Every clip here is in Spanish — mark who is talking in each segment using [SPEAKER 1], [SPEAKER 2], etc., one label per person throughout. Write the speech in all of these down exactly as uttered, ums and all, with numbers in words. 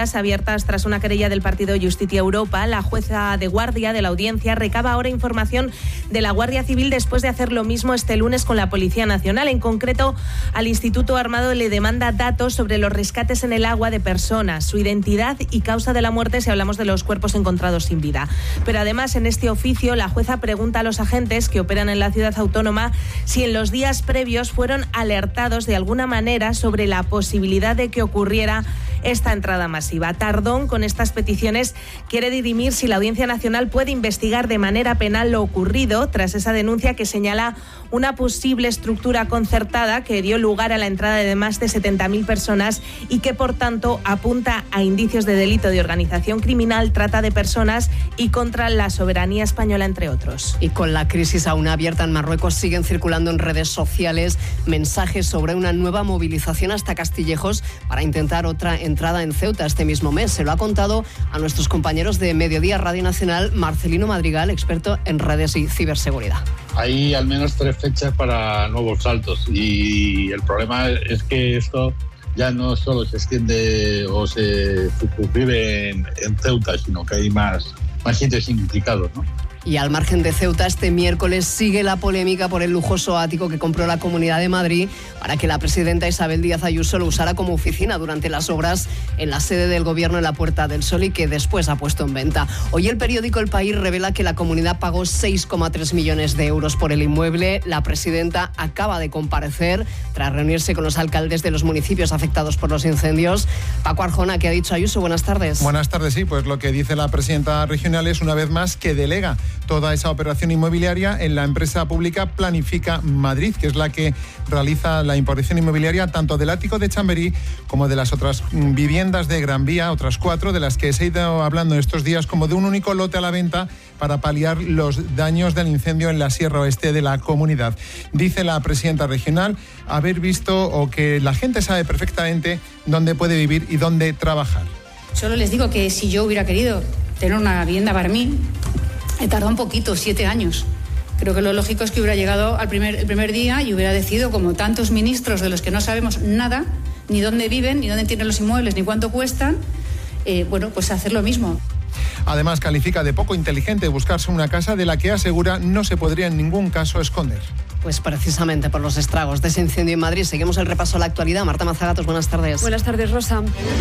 [SPEAKER 1] denuncias abiertas tras una querella del partido Justicia Europa. La jueza de guardia de la audiencia recaba ahora información de la Guardia Civil después de hacer lo mismo este lunes con la Policía Nacional. En concreto, al Instituto Armado le demanda datos sobre los rescates en el agua de personas, su identidad y causa de la muerte si hablamos de los cuerpos encontrados sin vida. Pero además, en este oficio, la jueza pregunta a los agentes que operan en la ciudad autónoma si en los días previos fueron alertados de alguna manera sobre la posibilidad de que ocurriera esta entrada masiva. Tardón, con estas peticiones, quiere dirimir si la Audiencia Nacional puede investigar de manera penal lo ocurrido tras esa denuncia que señala una posible estructura concertada que dio lugar a la entrada de más de setenta mil personas y que, por tanto, apunta a indicios de delito de organización criminal, trata de personas y contra la soberanía española, entre otros.
[SPEAKER 2] Y con la crisis aún abierta en Marruecos, siguen circulando en redes sociales mensajes sobre una nueva movilización hasta Castillejos para intentar otra entrada en Ceuta este mismo mes. Se lo ha contado a nuestros compañeros de Mediodía Radio Nacional Marcelino Madrigal, experto en redes y ciberseguridad.
[SPEAKER 3] Hay al menos tres fechas para nuevos saltos y el problema es que esto ya no solo se extiende o se circunscribe en, en Ceuta, sino que hay más, más sitios implicados, ¿no?
[SPEAKER 2] Y al margen de Ceuta, este miércoles sigue la polémica por el lujoso ático que compró la Comunidad de Madrid para que la presidenta Isabel Díaz Ayuso lo usara como oficina durante las obras en la sede del Gobierno en la Puerta del Sol y que después ha puesto en venta. Hoy el periódico El País revela que la comunidad pagó seis coma tres millones de euros por el inmueble. La presidenta acaba de comparecer tras reunirse con los alcaldes de los municipios afectados por los incendios. Paco Arjona, ¿qué ha dicho Ayuso? Buenas tardes.
[SPEAKER 4] Buenas tardes, sí, pues lo que dice la presidenta regional es una vez más que delega toda esa operación inmobiliaria en la empresa pública Planifica Madrid, que es la que realiza la importación inmobiliaria tanto del ático de Chamberí como de las otras viviendas de Gran Vía, otras cuatro de las que se ha ido hablando estos días como de un único lote a la venta para paliar los daños del incendio en la Sierra Oeste de la comunidad. Dice la presidenta regional haber visto o que la gente sabe perfectamente dónde puede vivir y dónde trabajar.
[SPEAKER 5] Solo les digo que si yo hubiera querido tener una vivienda para mí, he tardado un poquito, siete años. Creo que lo lógico es que hubiera llegado al primer, el primer día y hubiera decidido, como tantos ministros de los que no sabemos nada, ni dónde viven, ni dónde tienen los inmuebles, ni cuánto cuestan, eh, bueno, pues hacer lo mismo.
[SPEAKER 4] Además, califica de poco inteligente buscarse una casa de la que asegura no se podría en ningún caso esconder.
[SPEAKER 2] Pues precisamente por los estragos de ese incendio en Madrid. Seguimos el repaso a la actualidad. Marta Mazagatos, buenas tardes.
[SPEAKER 6] Buenas tardes, Rosa.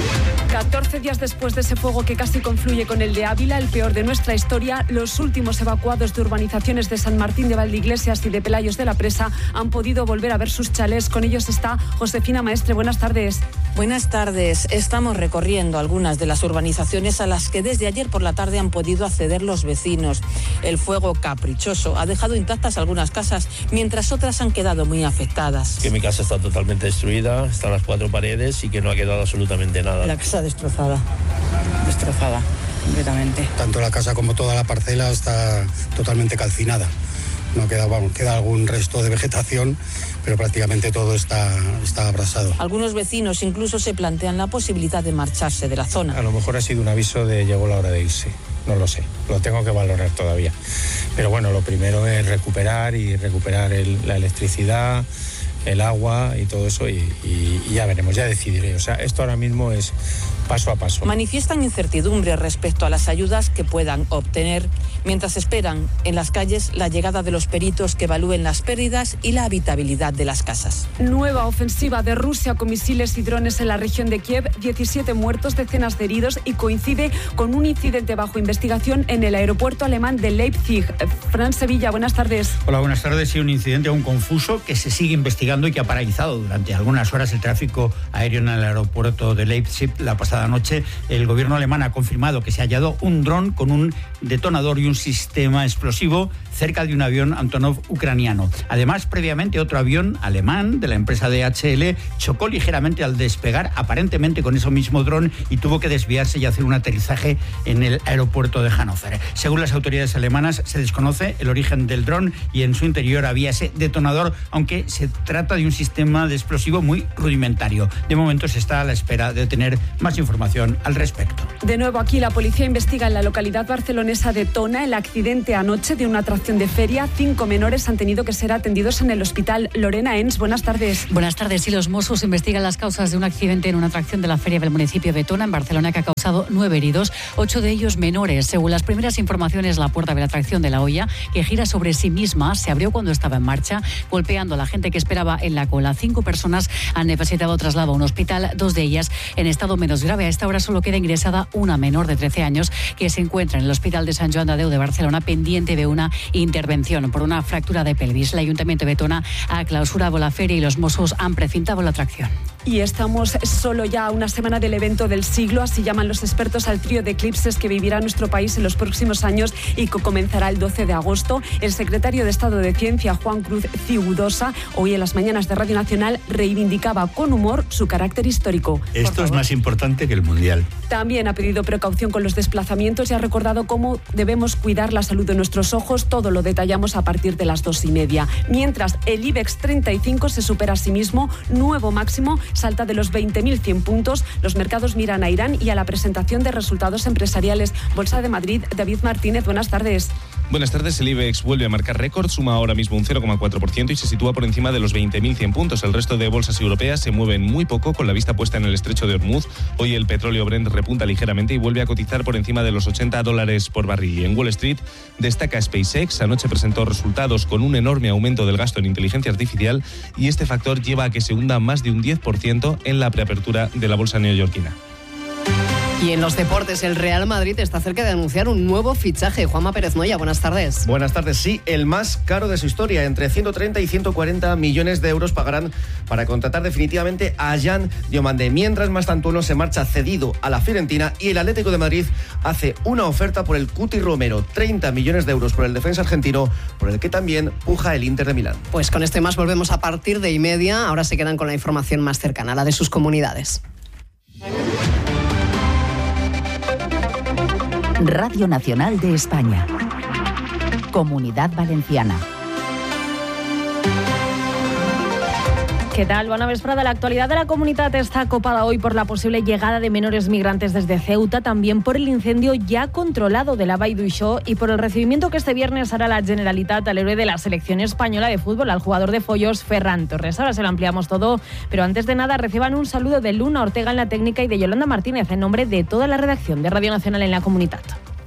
[SPEAKER 6] catorce días después de ese fuego que casi confluye con el de Ávila, el peor de nuestra historia, los últimos evacuados de urbanizaciones de San Martín de Valdeiglesias y de Pelayos de la Presa han podido volver a ver sus chalés. Con ellos está Josefina Maestre. Buenas tardes.
[SPEAKER 7] Buenas tardes. Estamos recorriendo algunas de las urbanizaciones a las que desde ayer por la tarde han podido acceder los vecinos. El fuego caprichoso ha dejado intactas algunas casas, mientras otras han quedado muy afectadas.
[SPEAKER 8] Que mi casa está totalmente destruida, están las cuatro paredes y que no ha quedado absolutamente nada.
[SPEAKER 7] La casa destrozada, destrozada completamente.
[SPEAKER 9] Tanto la casa como toda la parcela está totalmente calcinada. No queda, vamos, queda algún resto de vegetación, pero prácticamente todo está, está abrasado.
[SPEAKER 7] Algunos vecinos incluso se plantean la posibilidad de marcharse de la zona.
[SPEAKER 10] A lo mejor ha sido un aviso de llegó la hora de irse. No lo sé, lo tengo que valorar todavía. Pero bueno, lo primero es recuperar y recuperar el, la electricidad, el agua y todo eso y, y, y ya veremos, ya decidiré. O sea, esto ahora mismo es paso a paso.
[SPEAKER 7] Manifiestan incertidumbre respecto a las ayudas que puedan obtener, mientras esperan en las calles la llegada de los peritos que evalúen las pérdidas y la habitabilidad de las casas.
[SPEAKER 6] Nueva ofensiva de Rusia con misiles y drones en la región de Kiev, diecisiete muertos, decenas de heridos y coincide con un incidente bajo investigación en el aeropuerto alemán de Leipzig. Fran Sevilla, buenas tardes.
[SPEAKER 11] Hola, buenas tardes. Sí, un incidente aún confuso que se sigue investigando y que ha paralizado durante algunas horas el tráfico aéreo en el aeropuerto de Leipzig. La pasada noche el gobierno alemán ha confirmado que se ha hallado un dron con un detonador y un sistema explosivo cerca de un avión Antonov ucraniano. Además, previamente otro avión alemán de la empresa D H L chocó ligeramente al despegar, aparentemente con ese mismo dron, y tuvo que desviarse y hacer un aterrizaje en el aeropuerto de Hannover. Según las autoridades alemanas, se desconoce el origen del dron y en su interior había ese detonador, aunque se trata de un sistema de explosivo muy rudimentario. De momento se está a la espera de tener más información información al respecto.
[SPEAKER 6] De nuevo aquí, la policía investiga en la localidad barcelonesa de Tona el accidente anoche de una atracción de feria. Cinco menores han tenido que ser atendidos en el hospital. Lorena Ens, buenas tardes.
[SPEAKER 12] Buenas tardes. Y los Mossos investigan las causas de un accidente en una atracción de la feria del municipio de Tona, en Barcelona, que ha causado nueve heridos, ocho de ellos menores. Según las primeras informaciones, la puerta de la atracción de la olla, que gira sobre sí misma, se abrió cuando estaba en marcha, golpeando a la gente que esperaba en la cola. Cinco personas han necesitado traslado a un hospital, dos de ellas en estado menos grave. A esta hora solo queda ingresada una menor de trece años que se encuentra en el Hospital de Sant Joan de Déu de Barcelona pendiente de una intervención por una fractura de pelvis. El Ayuntamiento de Tona ha clausurado la feria y los Mossos han precintado la atracción.
[SPEAKER 6] Y estamos solo ya a una semana del evento del siglo, así llaman los expertos al trío de eclipses que vivirá nuestro país en los próximos años y que comenzará el doce de agosto. El secretario de Estado de Ciencia, Juan Cruz Ciudosa, hoy en las mañanas de Radio Nacional reivindicaba con humor su carácter histórico.
[SPEAKER 11] Esto es más importante que el Mundial.
[SPEAKER 6] También ha pedido precaución con los desplazamientos y ha recordado cómo debemos cuidar la salud de nuestros ojos. Todo lo detallamos a partir de las dos y media. Mientras el IBEX treinta y cinco se supera a sí mismo, nuevo máximo, salta de los veinte mil cien puntos. Los mercados miran a Irán y a la presentación de resultados empresariales. Bolsa de Madrid, David Martínez, buenas tardes.
[SPEAKER 13] Buenas tardes. El IBEX vuelve a marcar récord, suma ahora mismo un cero coma cuatro por ciento y se sitúa por encima de los veinte mil cien puntos. El resto de bolsas europeas se mueven muy poco, con la vista puesta en el estrecho de Hormuz. Hoy el petróleo Brent repunta ligeramente y vuelve a cotizar por encima de los ochenta dólares por barril. Y en Wall Street destaca SpaceX. Anoche presentó resultados con un enorme aumento del gasto en inteligencia artificial y este factor lleva a que se hunda más de un diez por ciento en la preapertura de la bolsa neoyorquina.
[SPEAKER 2] Y en los deportes, el Real Madrid está cerca de anunciar un nuevo fichaje. Juanma Pérez Moya, buenas tardes.
[SPEAKER 14] Buenas tardes, sí, el más caro de su historia. Entre ciento treinta y ciento cuarenta millones de euros pagarán para contratar definitivamente a Jan Diomande. Mientras Mastantuono se marcha cedido a la Fiorentina y el Atlético de Madrid hace una oferta por el Cuti Romero. treinta millones de euros por el defensa argentino, por el que también puja el Inter de Milán.
[SPEAKER 2] Pues con este más volvemos a partir de y media. Ahora se quedan con la información más cercana, la de sus comunidades.
[SPEAKER 15] Radio Nacional de España. Comunidad Valenciana.
[SPEAKER 1] ¿Qué tal? Bona vesprada. La actualidad de la comunidad está copada hoy por la posible llegada de menores migrantes desde Ceuta, también por el incendio ya controlado de la Vall d'Uixó y por el recibimiento que este viernes hará la Generalitat al héroe de la selección española de fútbol, al jugador de Follos, Ferran Torres. Ahora se lo ampliamos todo, pero antes de nada reciban un saludo de Luna Ortega en la técnica y de Yolanda Martínez en nombre de toda la redacción de Radio Nacional en la comunidad.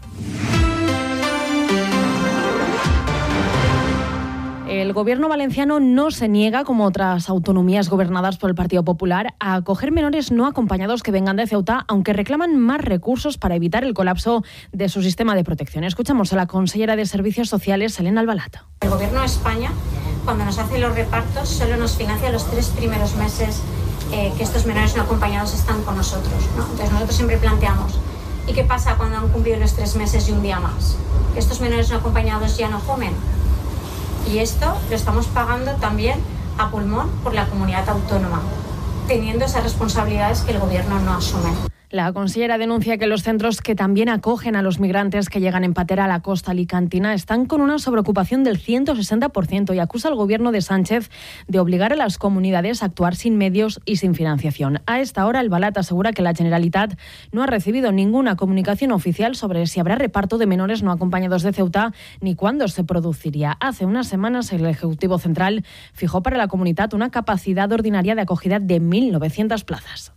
[SPEAKER 1] El gobierno valenciano no se niega, como otras autonomías gobernadas por el Partido Popular, a acoger menores no acompañados que vengan de Ceuta, aunque reclaman más recursos para evitar el colapso de su sistema de protección. Escuchamos a la consellera de Servicios Sociales, Elena Albalat.
[SPEAKER 16] El gobierno de España, cuando nos hace los repartos, solo nos financia los tres primeros meses eh, que estos menores no acompañados están con nosotros, ¿no? Entonces nosotros siempre planteamos, ¿y qué pasa cuando han cumplido los tres meses y un día más? ¿Que estos menores no acompañados ya no comen? Y esto lo estamos pagando también a pulmón por la comunidad autónoma, teniendo esas responsabilidades que el gobierno no asume.
[SPEAKER 1] La consellera denuncia que los centros que también acogen a los migrantes que llegan en patera a la costa alicantina están con una sobreocupación del ciento sesenta por ciento y acusa al gobierno de Sánchez de obligar a las comunidades a actuar sin medios y sin financiación. A esta hora, Albalat asegura que la Generalitat no ha recibido ninguna comunicación oficial sobre si habrá reparto de menores no acompañados de Ceuta ni cuándo se produciría. Hace unas semanas, el Ejecutivo Central fijó para la comunidad una capacidad ordinaria de acogida de mil novecientas plazas.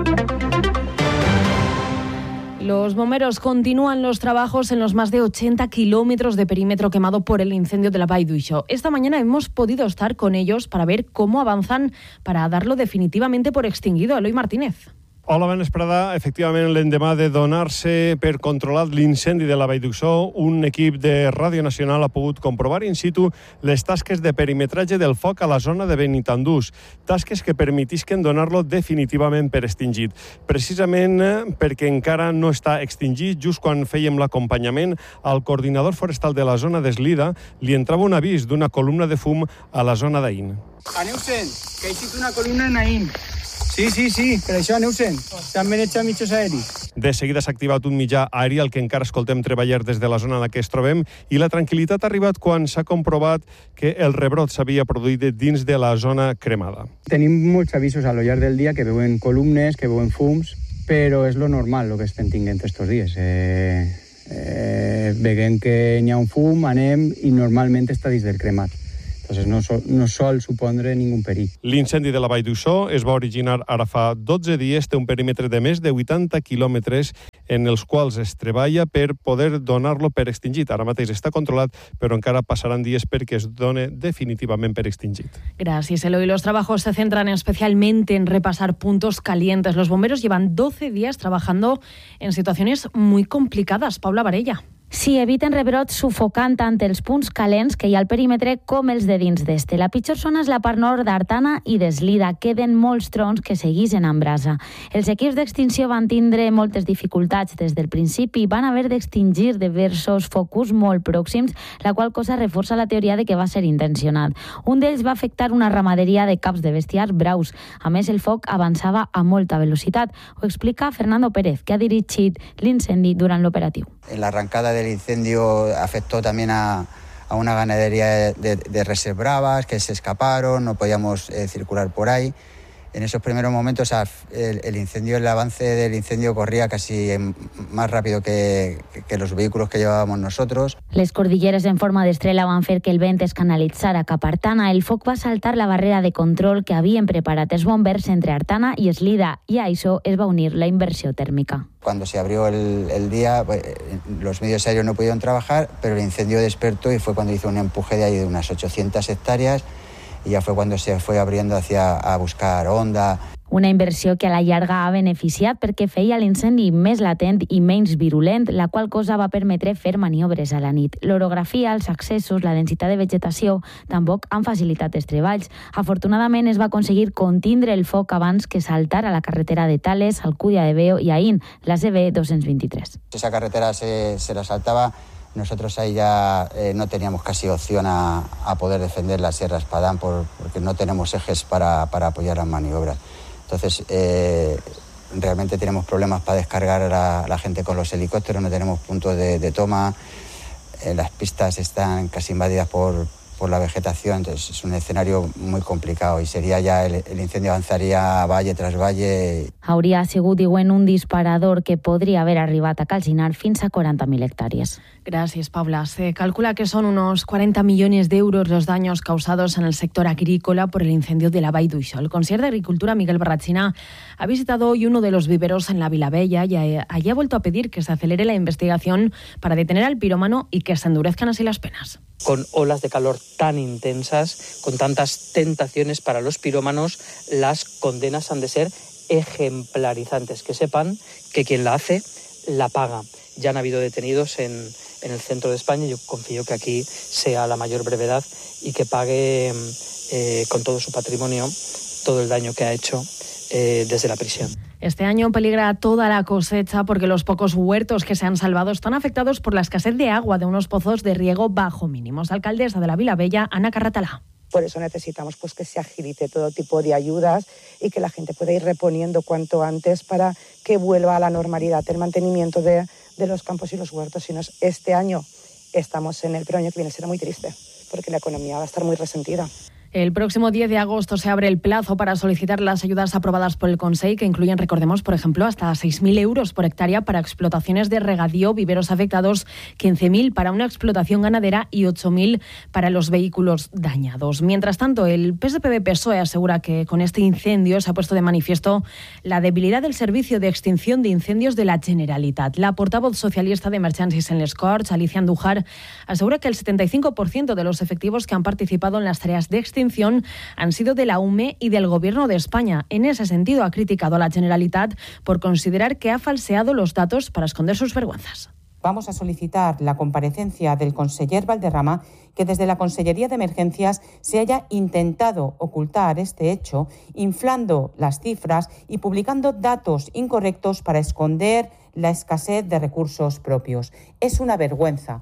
[SPEAKER 1] Los bomberos continúan los trabajos en los más de ochenta kilómetros de perímetro quemado por el incendio de la Vall d'Uixó. Esta mañana hemos podido estar con ellos para ver cómo avanzan para darlo definitivamente por extinguido. Eloi Martínez.
[SPEAKER 17] Hola, bona vesprada. Efectivament, l'endemà de donar-se per controlat l'incendi de la Vall d'Uixó, un equip de Ràdio Nacional ha pogut comprovar in situ les tasques de perimetratge del foc a la zona de Benitandús, tasques que permetisquen donar-lo definitivament per extingit. Precisament perquè encara no està extingit, just quan fèiem l'acompanyament, al coordinador forestal de la zona d'Eslida li entrava un avís d'una columna de fum a la zona d'Aín.
[SPEAKER 18] Aneu-se'n, que hi ha una columna en Aín. Sí, sí, sí, per això aneu-se'n. S'han benetjat mitjos aeris.
[SPEAKER 17] De seguida s'ha activat un mitjà aeri al que encara escoltem treballar des de la zona en la que es trobem i la tranquil·litat ha arribat quan s'ha comprovat que el rebrot s'havia produït dins de la zona cremada.
[SPEAKER 18] Tenim molts avisos a lo llarg del dia que veuen columnes, que veuen fums, però és lo normal el que estem tinguent estos dies. Eh, eh, veiem que n'hi ha un fum, anem i normalment està dins del cremat. Entonces no, so, no sol supondre ningú perill.
[SPEAKER 17] L'incendi de la Vall d'Uixó es va originar ara fa dotze dies, té un perímetre de més de vuitanta quilòmetres en els quals es treballa per poder donar-lo per extingit. Ara mateix està controlat, però encara passaran dies perquè es done definitivament per extingit.
[SPEAKER 1] Gracias, Eloy. Los trabajos se centran especialmente en repasar puntos calientes. Los bomberos llevan doce días trabajando en situaciones muy complicadas. Paula Varella.
[SPEAKER 19] Sí, eviten rebrots sufocant tant els punts calents que hi ha al perímetre com els de dins d'este. La pitjor zona és la part nord d'Artana i d'Eslida. Queden molts trons que segueixen en brasa. Els equips d'extinció van tindre moltes dificultats des del principi i van haver d'extingir diversos focus molt pròxims, la qual cosa reforça la teoria de que va ser intencionat. Un d'ells va afectar una ramaderia de caps de bestiar braus. A més, el foc avançava a molta velocitat. Ho explica Fernando Pérez, que ha dirigit l'incendi durant l'operatiu.
[SPEAKER 20] La arrancada del incendio afectó también a, a una ganadería de, de reses bravas que se escaparon, no podíamos eh, circular por ahí. En esos primeros momentos el, el incendio, el avance del incendio corría casi más rápido que, que los vehículos que llevábamos nosotros.
[SPEAKER 19] Les cordilleres en forma d'estrela van fer que el vent es canalitzara cap a Artana. El foc va saltar la barrera de control que havien preparat els bombers entre Artana i Eslida i a això es va unir la inversió tèrmica.
[SPEAKER 20] Cuando se abrió el, el día, pues, los medios aéreos no pudieron trabajar, pero el incendio despertó y fue cuando hizo un empuje de ahí de unas ochocientas hectáreas y ya fue cuando se fue abriendo hacia a buscar onda.
[SPEAKER 19] Una inversió que a la llarga ha beneficiat perquè feia l'incendi més latent i menys virulent, la qual cosa va permetre fer maniobres a la nit. L'orografia, els accessos, la densitat de vegetació tampoc han facilitat els treballs. Afortunadament es va aconseguir contindre el foc abans que saltara la carretera de Tales, Alcúdia de Veo i Aín, la C B dos-cents vint-i-tres.
[SPEAKER 20] Esa carretera se, se la saltaba. Nosotros ahí ya eh, no teníamos casi opción a, a poder defender la Sierra Espadán por, porque no tenemos ejes para, para apoyar las maniobras. Entonces, eh, realmente tenemos problemas para descargar a la, a la gente con los helicópteros, no tenemos puntos de, de toma, eh, las pistas están casi invadidas por, por la vegetación, entonces es un escenario muy complicado y sería ya el, el incendio avanzaría valle tras valle.
[SPEAKER 19] Hauria sigut, diuen, un disparador que podria haver arribat a calcinar fins a quaranta mil hectáreas.
[SPEAKER 1] Gracias, Paula. Se calcula que son unos cuarenta millones de euros los daños causados en el sector agrícola por el incendio de la Vall d'Uixó. El conseller de Agricultura, Miguel Barrachina, ha visitado hoy uno de los viveros en la Vilavella y allí ha vuelto a pedir que se acelere la investigación para detener al pirómano y que se endurezcan así las penas.
[SPEAKER 21] Con olas de calor tan intensas, con tantas tentaciones para los pirómanos, las condenas han de ser ejemplarizantes. Que sepan que quien la hace, la paga. Ya han habido detenidos en, en el centro de España. Yo confío que aquí sea la mayor brevedad y que pague eh, con todo su patrimonio todo el daño que ha hecho eh, desde la prisión.
[SPEAKER 1] Este año peligra toda la cosecha porque los pocos huertos que se han salvado están afectados por la escasez de agua de unos pozos de riego bajo mínimos. Alcaldesa de la Vilavella, Ana Carratalá.
[SPEAKER 22] Por eso necesitamos pues, que se agilice todo tipo de ayudas y que la gente pueda ir reponiendo cuanto antes para que vuelva a la normalidad el mantenimiento de, de los campos y los huertos. Si no es este año, estamos en el, pero el año que viene será muy triste porque la economía va a estar muy resentida.
[SPEAKER 1] El próximo diez de agosto se abre el plazo para solicitar las ayudas aprobadas por el Consell, que incluyen, recordemos, por ejemplo, hasta seis mil euros por hectárea para explotaciones de regadío, viveros afectados, quince mil para una explotación ganadera y ocho mil para los vehículos dañados. Mientras tanto, el P S P B P S O E asegura que con este incendio se ha puesto de manifiesto la debilidad del servicio de extinción de incendios de la Generalitat. La portavoz socialista de Emergències en les Corts, Alicia Andújar, asegura que el setenta y cinco por ciento de los efectivos que han participado en las tareas de extinción han sido de la U M E y del Gobierno de España. En ese sentido, ha criticado a la Generalitat por considerar que ha falseado los datos para esconder sus vergüenzas.
[SPEAKER 23] Vamos a solicitar la comparecencia del conseller Valderrama, que desde la Consellería de Emergencias se haya intentado ocultar este hecho, inflando las cifras y publicando datos incorrectos para esconder la escasez de recursos propios. Es una vergüenza.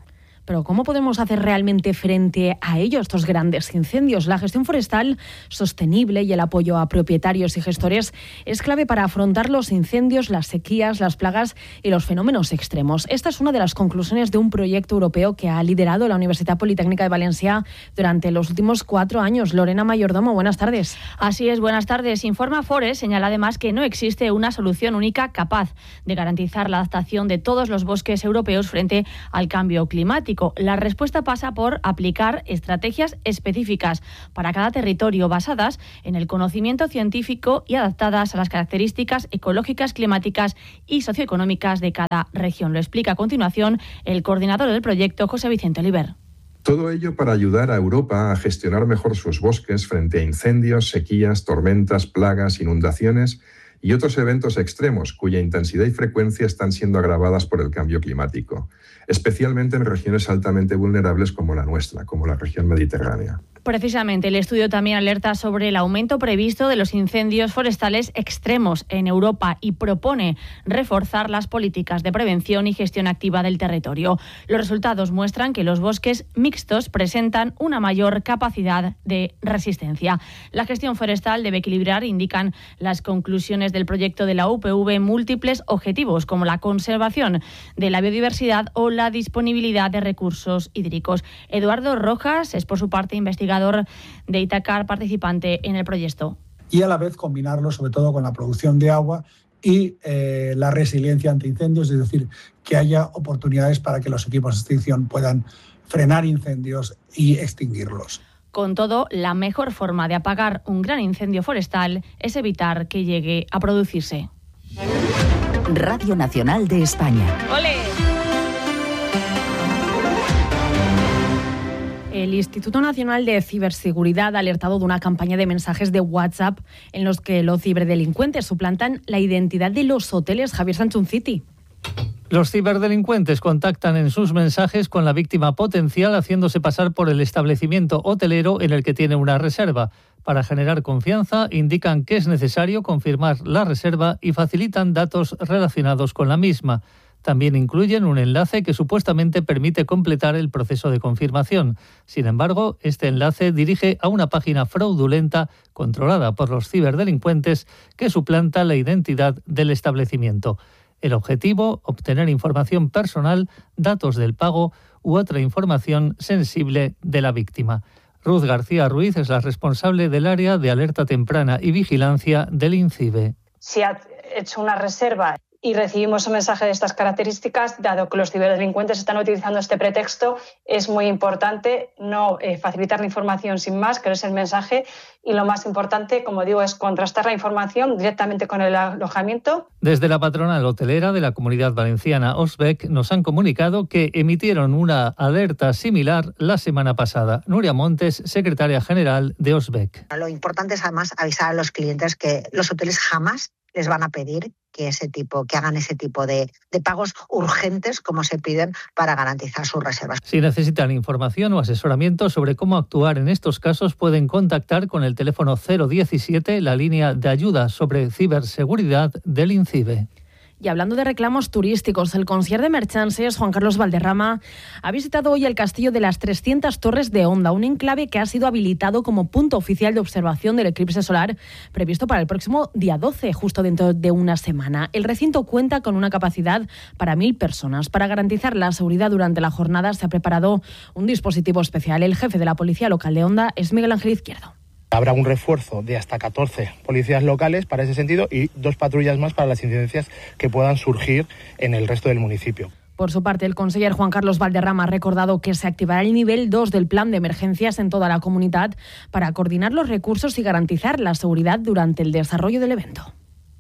[SPEAKER 1] Pero ¿cómo podemos hacer realmente frente a ello, estos grandes incendios? La gestión forestal sostenible y el apoyo a propietarios y gestores es clave para afrontar los incendios, las sequías, las plagas y los fenómenos extremos. Esta es una de las conclusiones de un proyecto europeo que ha liderado la Universidad Politécnica de Valencia durante los últimos cuatro años. Lorena Mayordomo, buenas tardes.
[SPEAKER 3] Así es, buenas tardes. Informa Forest señala además que no existe una solución única capaz de garantizar la adaptación de todos los bosques europeos frente al cambio climático. La respuesta pasa por aplicar estrategias específicas para cada territorio basadas en el conocimiento científico y adaptadas a las características ecológicas, climáticas y socioeconómicas de cada región. Lo explica a continuación el coordinador del proyecto, José Vicente Oliver.
[SPEAKER 4] Todo ello para ayudar a Europa a gestionar mejor sus bosques frente a incendios, sequías, tormentas, plagas, inundaciones y otros eventos extremos cuya intensidad y frecuencia están siendo agravadas por el cambio climático, especialmente en regiones altamente vulnerables como la nuestra, como la región mediterránea.
[SPEAKER 3] Precisamente, el estudio también alerta sobre el aumento previsto de los incendios forestales extremos en Europa y propone reforzar las políticas de prevención y gestión activa del territorio. Los resultados muestran que los bosques mixtos presentan una mayor capacidad de resistencia. La gestión forestal debe equilibrar, indican las conclusiones del proyecto de la U P V, múltiples objetivos como la conservación de la biodiversidad o la disponibilidad de recursos hídricos. Eduardo Rojas es, por su parte, investigador de Itacar, participante en el proyecto.
[SPEAKER 5] Y a la vez combinarlo sobre todo con la producción de agua y eh, la resiliencia ante incendios, es decir, que haya oportunidades para que los equipos de extinción puedan frenar incendios y extinguirlos.
[SPEAKER 3] Con todo, la mejor forma de apagar un gran incendio forestal es evitar que llegue a producirse.
[SPEAKER 15] Radio Nacional de España.
[SPEAKER 3] ¡Ole! El Instituto Nacional de Ciberseguridad ha alertado de una campaña de mensajes de WhatsApp en los que los ciberdelincuentes suplantan la identidad de los hoteles. Javier Sanchunziti.
[SPEAKER 24] Los ciberdelincuentes contactan en sus mensajes con la víctima potencial haciéndose pasar por el establecimiento hotelero en el que tiene una reserva. Para generar confianza, indican que es necesario confirmar la reserva y facilitan datos relacionados con la misma. También incluyen un enlace que supuestamente permite completar el proceso de confirmación. Sin embargo, este enlace dirige a una página fraudulenta controlada por los ciberdelincuentes que suplanta la identidad del establecimiento. El objetivo, obtener información personal, datos del pago u otra información sensible de la víctima. Ruth García Ruiz es la responsable del área de alerta temprana y vigilancia del INCIBE.
[SPEAKER 25] Si ha hecho una reserva y recibimos un mensaje de estas características, dado que los ciberdelincuentes están utilizando este pretexto, es muy importante no eh, facilitar la información sin más, que no es el mensaje, y lo más importante, como digo, es contrastar la información directamente con el alojamiento.
[SPEAKER 24] Desde la patronal hotelera de la Comunidad Valenciana, Osbec, nos han comunicado que emitieron una alerta similar la semana pasada. Nuria Montes, secretaria general de Osbec.
[SPEAKER 26] Lo importante es además avisar a los clientes que los hoteles jamás les van a pedir que ese tipo, que hagan ese tipo de, de pagos urgentes como se piden para garantizar sus reservas.
[SPEAKER 24] Si necesitan información o asesoramiento sobre cómo actuar en estos casos, pueden contactar con el teléfono cero diecisiete, la línea de ayuda sobre ciberseguridad del INCIBE.
[SPEAKER 1] Y hablando de reclamos turísticos, el conseller de Merchanses, Juan Carlos Valderrama, ha visitado hoy el castillo de las trescientas Torres de Onda, un enclave que ha sido habilitado como punto oficial de observación del eclipse solar previsto para el próximo día doce, justo dentro de una semana. El recinto cuenta con una capacidad para mil personas. Para garantizar la seguridad durante la jornada se ha preparado un dispositivo especial. El jefe de la Policía Local de Onda es Miguel Ángel Izquierdo.
[SPEAKER 27] Habrá un refuerzo de hasta catorce policías locales para ese sentido y dos patrullas más para las incidencias que puedan surgir en el resto del municipio.
[SPEAKER 1] Por su parte, el conseller Juan Carlos Valderrama ha recordado que se activará el nivel dos del plan de emergencias en toda la comunidad para coordinar los recursos y garantizar la seguridad durante el desarrollo del evento.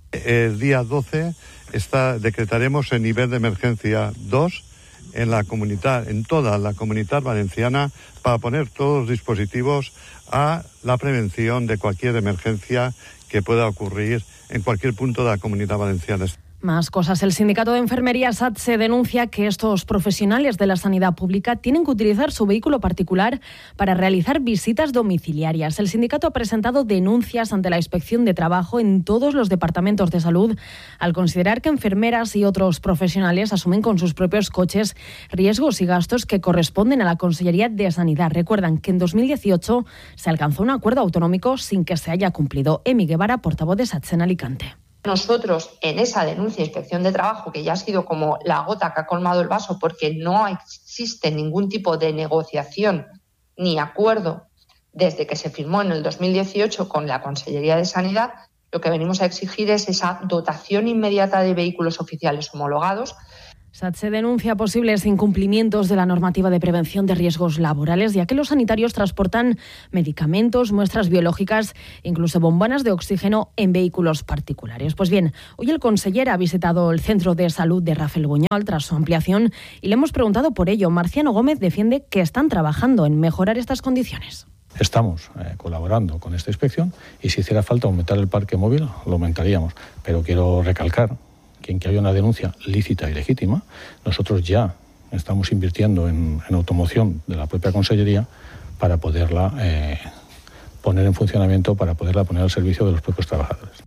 [SPEAKER 28] El día doce está, decretaremos el nivel de emergencia dos en la comunidad, en toda la comunidad valenciana, para poner todos los dispositivos a la prevención de cualquier emergencia que pueda ocurrir en cualquier punto de la comunidad valenciana.
[SPEAKER 1] Más cosas. El sindicato de enfermería SATSE denuncia que estos profesionales de la sanidad pública tienen que utilizar su vehículo particular para realizar visitas domiciliarias. El sindicato ha presentado denuncias ante la Inspección de Trabajo en todos los departamentos de salud al considerar que enfermeras y otros profesionales asumen con sus propios coches riesgos y gastos que corresponden a la Consellería de Sanidad. Recuerdan que en dos mil dieciocho se alcanzó un acuerdo autonómico sin que se haya cumplido. Emi Guevara, portavoz de SATSE en Alicante.
[SPEAKER 6] Nosotros, en esa denuncia de Inspección de Trabajo, que ya ha sido como la gota que ha colmado el vaso porque no existe ningún tipo de negociación ni acuerdo desde que se firmó en el dos mil dieciocho con la Consellería de Sanidad, lo que venimos a exigir es esa dotación inmediata de vehículos oficiales homologados.
[SPEAKER 1] SATSE denuncia posibles incumplimientos de la normativa de prevención de riesgos laborales, ya que los sanitarios transportan medicamentos, muestras biológicas, incluso bombonas de oxígeno en vehículos particulares. Pues bien, hoy el conseller ha visitado el Centro de Salud de Rafelbuñol tras su ampliación y le hemos preguntado por ello. Marciano Gómez defiende que están trabajando en mejorar estas condiciones.
[SPEAKER 7] Estamos eh, colaborando con esta inspección y si hiciera falta aumentar el parque móvil, lo aumentaríamos. Pero quiero recalcar que en que haya una denuncia lícita y legítima, nosotros ya estamos invirtiendo en, en automoción de la propia Consellería para poderla eh, poner en funcionamiento, para poderla poner al servicio de los propios trabajadores.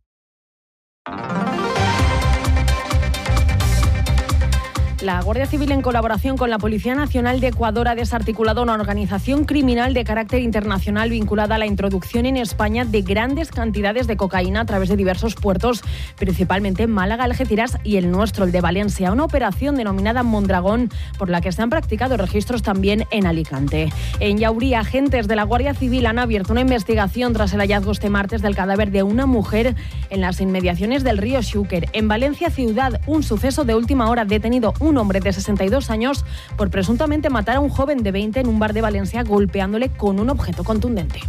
[SPEAKER 1] La Guardia Civil, en colaboración con la Policía Nacional de Ecuador, ha desarticulado una organización criminal de carácter internacional vinculada a la introducción en España de grandes cantidades de cocaína a través de diversos puertos, principalmente Málaga, Algeciras y el nuestro, el de Valencia. Una operación denominada Mondragón, por la que se han practicado registros también en Alicante. En Llaurí, agentes de la Guardia Civil han abierto una investigación tras el hallazgo este martes del cadáver de una mujer en las inmediaciones del río Xúquer. En Valencia ciudad, un suceso de última hora, detenido un Un hombre de sesenta y dos años por presuntamente matar a un joven de veinte en un bar de Valencia golpeándole con un objeto contundente.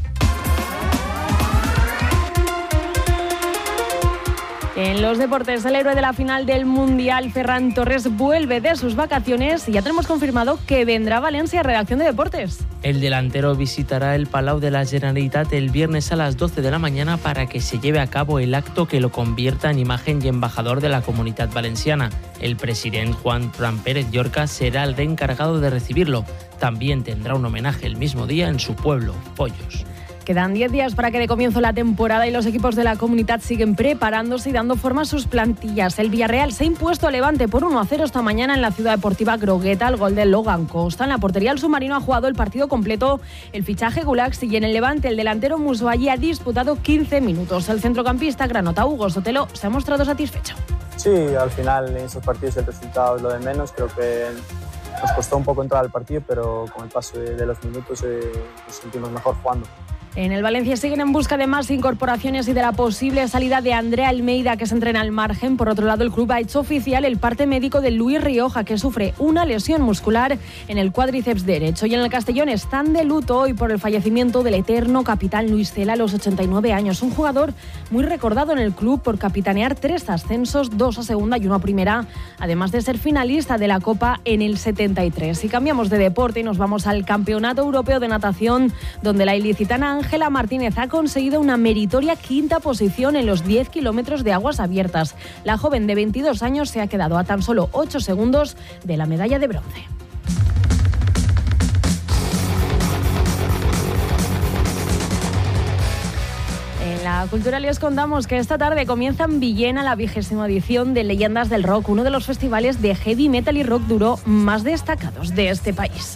[SPEAKER 1] En los deportes, el héroe de la final del Mundial, Ferran Torres, vuelve de sus vacaciones y ya tenemos confirmado que vendrá a Valencia, redacción de deportes.
[SPEAKER 8] El delantero visitará el Palau de la Generalitat el viernes a las doce de la mañana para que se lleve a cabo el acto que lo convierta en imagen y embajador de la Comunitat Valenciana. El presidente Juan Fran Pérez Llorca será el encargado de recibirlo. También tendrá un homenaje el mismo día en su pueblo, Pollos.
[SPEAKER 1] Quedan diez días para que dé comienzo la temporada y los equipos de la Comunitat siguen preparándose y dando forma a sus plantillas. El Villarreal se ha impuesto a Levante por uno a cero esta mañana en la Ciudad Deportiva Grogueta. El gol de Logan Costa. En la portería el submarino ha jugado el partido completo. El fichaje Gulaxi y en el Levante el delantero Musuayi ha disputado quince minutos. El centrocampista granota Hugo Sotelo se ha mostrado satisfecho.
[SPEAKER 9] Sí, al final en esos partidos el resultado es lo de menos. Creo que nos costó un poco entrar al partido, pero con el paso de los minutos eh, nos sentimos mejor jugando.
[SPEAKER 1] En el Valencia siguen en busca de más incorporaciones y de la posible salida de Andrea Almeida, que se entrena al margen. Por otro lado, el club ha hecho oficial el parte médico de Luis Rioja, que sufre una lesión muscular en el cuádriceps derecho. Y en el Castellón están de luto hoy por el fallecimiento del eterno capitán Luis Cela a los ochenta y nueve años. Un jugador muy recordado en el club por capitanear tres ascensos, dos a segunda y uno a primera, además de ser finalista de la Copa en el setenta y tres. Y cambiamos de deporte y nos vamos al Campeonato Europeo de Natación, donde la ilicitana Ángela Martínez ha conseguido una meritoria quinta posición en los diez kilómetros de aguas abiertas. La joven de veintidós años se ha quedado a tan solo ocho segundos de la medalla de bronce. En la cultura les contamos que esta tarde comienza en Villena la vigésima edición de Leyendas del Rock, uno de los festivales de heavy metal y rock duro más destacados de este país.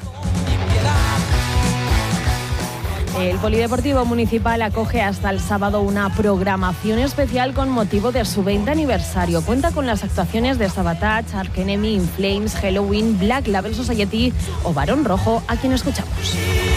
[SPEAKER 1] El Polideportivo Municipal acoge hasta el sábado una programación especial con motivo de su veinte aniversario. Cuenta con las actuaciones de Sabotage, Ark Enemy, In Flames, Halloween, Black Label Society o Barón Rojo, a quien escuchamos.